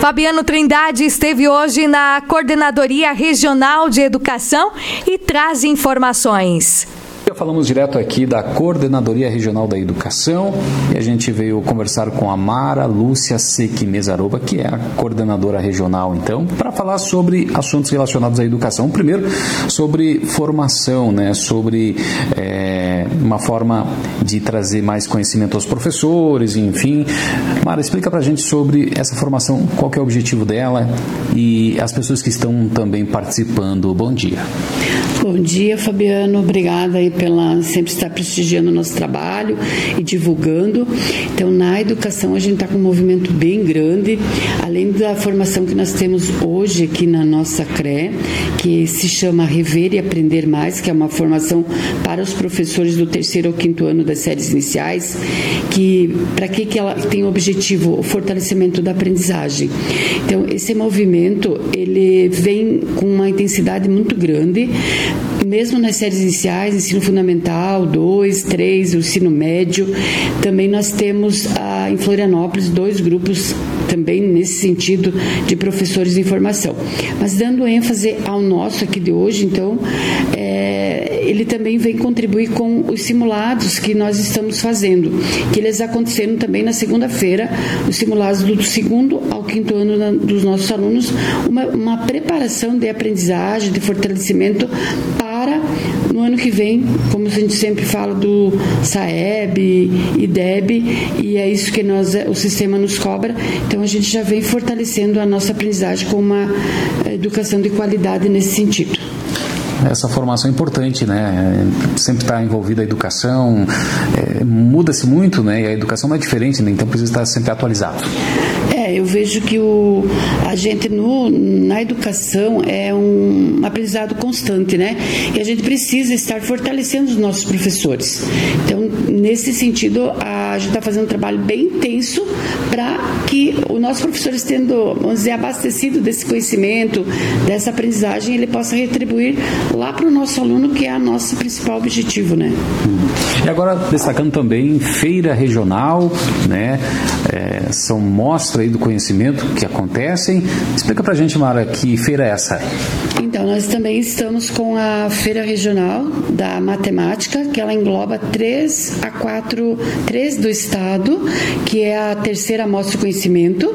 Fabiano Trindade esteve hoje na Coordenadoria Regional de Educação e traz informações. Falamos direto aqui da Coordenadoria Regional da Educação e a gente veio conversar com a Mara Lúcia Sequi Mesaroba, que é a coordenadora regional, então, para falar sobre assuntos relacionados à educação. Primeiro, sobre formação, né? Sobre uma forma de trazer mais conhecimento aos professores, enfim. Mara, explica para a gente sobre essa formação, qual que é o objetivo dela e as pessoas que estão também participando. Bom dia. Bom dia, Fabiano. Obrigada aí pela sempre estar prestigiando o nosso trabalho e divulgando. Então, na educação, a gente está com um movimento bem grande, além da formação que nós temos hoje aqui na nossa CRE, que se chama Rever e Aprender Mais, que é uma formação para os professores do 3º ao 5º ano das séries iniciais, que para que ela tem o objetivo? O fortalecimento da aprendizagem. Então, esse movimento, ele vem com uma intensidade muito grande, mesmo nas séries iniciais, ensino fundamental, 2, 3, o ensino médio. Também nós temos em Florianópolis 2 grupos também nesse sentido de professores em formação. Mas dando ênfase ao nosso aqui de hoje, então, ele também vem contribuir com os simulados que nós estamos fazendo, que eles aconteceram também na segunda-feira, os simulados do 2º ao 5º ano dos nossos alunos, uma preparação de aprendizagem, de fortalecimento para no ano que vem, como a gente sempre fala do SAEB, IDEB, e é isso que o sistema nos cobra. Então a gente já vem fortalecendo a nossa aprendizagem com uma educação de qualidade nesse sentido. Essa formação é importante, né? Sempre está envolvida a educação, muda-se muito, né? E a educação não é diferente, né? Então precisa estar sempre atualizado. Eu vejo que a gente na educação é um aprendizado constante, né? E a gente precisa estar fortalecendo os nossos professores. Então, nesse sentido, a gente está fazendo um trabalho bem intenso para que o nosso professor, estando, vamos dizer, abastecido desse conhecimento, dessa aprendizagem, ele possa retribuir lá para o nosso aluno, que é o nosso principal objetivo, né? E agora, destacando também feira regional, né? São mostras aí do conhecimento que acontecem. Explica pra gente, Mara, que feira é essa? Então, nós também estamos com a Feira Regional da Matemática, que ela engloba 3 do estado, que é a 3ª Mostra do Conhecimento,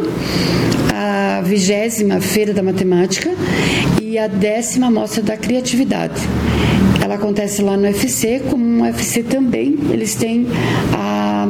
a 20ª Feira da Matemática e a 10ª Mostra da Criatividade. Ela acontece lá no UFC, como no UFC também, eles têm a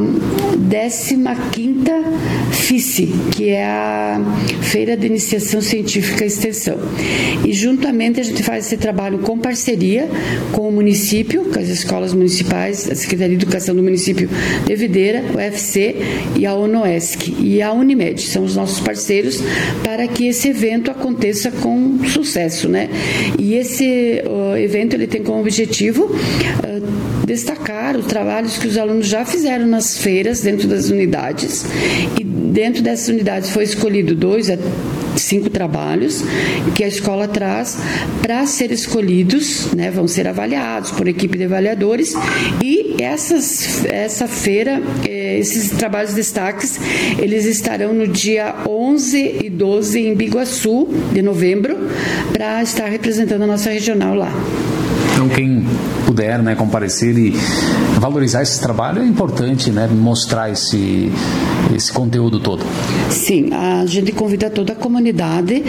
15ª FICE, que é a Feira de Iniciação Científica e Extensão. E juntamente a gente faz esse trabalho com parceria com o município, com as escolas municipais, a Secretaria de Educação do município de Videira, o UFC e a ONOESC e a Unimed, são os nossos parceiros para que esse evento aconteça com sucesso, né? E esse evento ele tem como objetivo destacar os trabalhos que os alunos já fizeram nas feiras dentro das unidades, e dentro dessas unidades foi escolhido 2 a 5 trabalhos que a escola traz para ser escolhidos, né, vão ser avaliados por equipe de avaliadores, e essa feira, esses trabalhos destaques, eles estarão no dia 11 e 12 em Biguaçu, de novembro, para estar representando a nossa regional lá. Então, quem puder, né, comparecer e valorizar esse trabalho é importante, né, mostrar esse conteúdo todo. Sim, a gente convida toda a comunidade.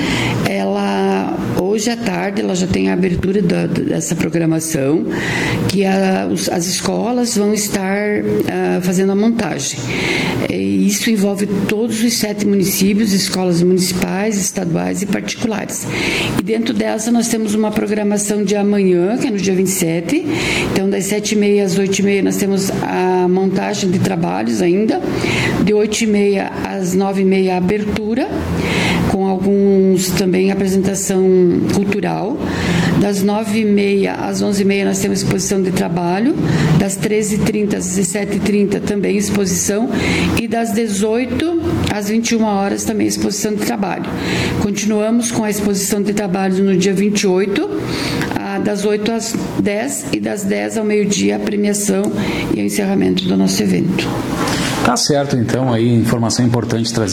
Hoje à tarde ela já tem a abertura dessa programação, que as escolas vão estar fazendo a montagem. E isso envolve todos os 7 municípios, escolas municipais, estaduais e particulares. E dentro dessa nós temos uma programação de amanhã, que é no dia 27. Então, das 7h30 às 8h30 nós temos a montagem de trabalhos ainda. De 8h30 às 9h30 a abertura, com alguns também apresentação cultural. Das 9h30 às 11h30 nós temos exposição de trabalho. Das 13h30 às 17h30 também exposição. E das 18 às 21 horas também exposição de trabalho. Continuamos com a exposição de trabalho no dia 28, das 8 às 10 e das 10 ao meio-dia a premiação e o encerramento do nosso evento. Tá certo, então, aí informação importante trazer